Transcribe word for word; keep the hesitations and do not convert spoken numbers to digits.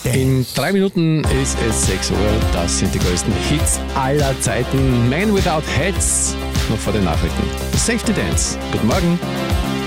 In drei Minuten ist es sechs Uhr. Das sind die größten Hits aller Zeiten. Man Without Hats noch vor den Nachrichten. Safety Dance. Guten Morgen.